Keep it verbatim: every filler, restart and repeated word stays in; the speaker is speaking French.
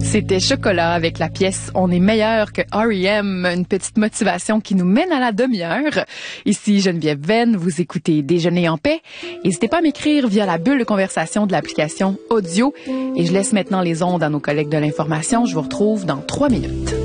C'était Chocolat avec la pièce On est meilleur que R E M, une petite motivation qui nous mène à la demi-heure. Ici Geneviève Venn, vous écoutez Déjeuner en paix. N'hésitez pas à m'écrire via la bulle de conversation de l'application audio. Et je laisse maintenant les ondes à nos collègues de l'information. Je vous retrouve dans trois minutes.